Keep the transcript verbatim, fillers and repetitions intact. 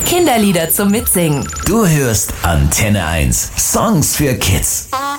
Kinderlieder zum Mitsingen. Du hörst Antenne eins. Songs für Kids.